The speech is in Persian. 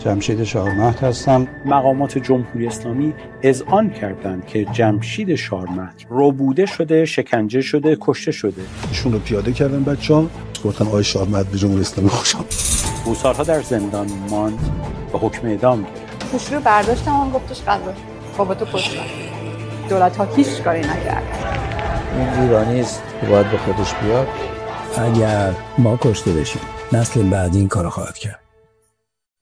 جمشید شارمهد هستم. مقامات جمهوری اسلامی اذعان کردند که جمشید شارمهد ربوده شده، شکنجه شده، کشته شده. ایشون رو پیاده کردن بچه‌ها، گفتن آقای شارمهد به جمهوری اسلامی خوش آمد. او سالها در زندان ماند و حکم اعدام گرفت. پوش رو برداشتم و گفتش قضا بابا تو کشتن. دولت ها هیچ کاری نکرد. این ایرانی است که باید به خودش بیاد. اگر ما کشته بشیم نسل بعدی این کارو خواهد کرد.